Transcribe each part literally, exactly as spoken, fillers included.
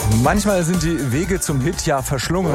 Manchmal sind die Wege zum Hit ja verschlungen.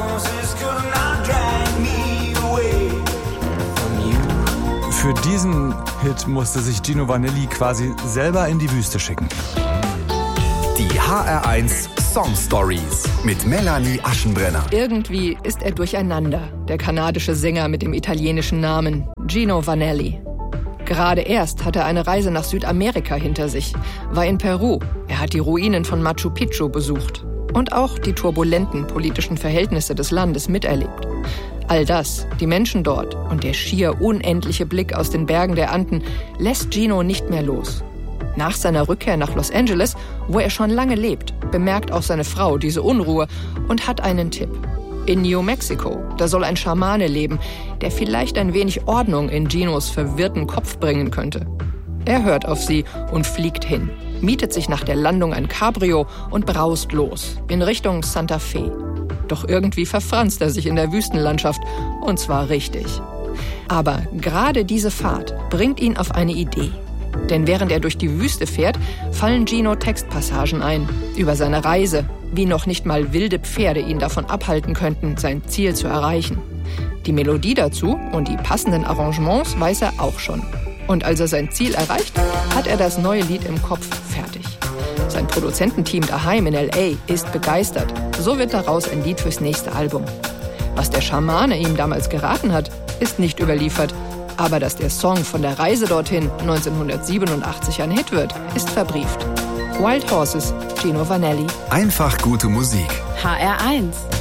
Für diesen Hit musste sich Gino Vanelli quasi selber in die Wüste schicken. Die H R eins Song Stories mit Melanie Aschenbrenner. Irgendwie ist er durcheinander, der kanadische Sänger mit dem italienischen Namen Gino Vanelli. Gerade erst hat er eine Reise nach Südamerika hinter sich, war in Peru. Er hat die Ruinen von Machu Picchu besucht und auch die turbulenten politischen Verhältnisse des Landes miterlebt. All das, die Menschen dort und der schier unendliche Blick aus den Bergen der Anden lässt Gino nicht mehr los. Nach seiner Rückkehr nach Los Angeles, wo er schon lange lebt, bemerkt auch seine Frau diese Unruhe und hat einen Tipp. In New Mexico, da soll ein Schamane leben, der vielleicht ein wenig Ordnung in Ginos verwirrten Kopf bringen könnte. Er hört auf sie und fliegt hin, mietet sich nach der Landung ein Cabrio und braust los in Richtung Santa Fe. Doch irgendwie verfranst er sich in der Wüstenlandschaft, und zwar richtig. Aber gerade diese Fahrt bringt ihn auf eine Idee. Denn während er durch die Wüste fährt, fallen Gino Textpassagen ein über seine Reise, wie noch nicht mal wilde Pferde ihn davon abhalten könnten, sein Ziel zu erreichen. Die Melodie dazu und die passenden Arrangements weiß er auch schon. Und als er sein Ziel erreicht, hat er das neue Lied im Kopf fertig. Sein Produzententeam daheim in L A ist begeistert. So wird daraus ein Lied fürs nächste Album. Was der Schamane ihm damals geraten hat, ist nicht überliefert. Aber dass der Song von der Reise dorthin neunzehnhundertsiebenundachtzig ein Hit wird, ist verbrieft. Wild Horses, Gino Vanelli. Einfach gute Musik. H R eins.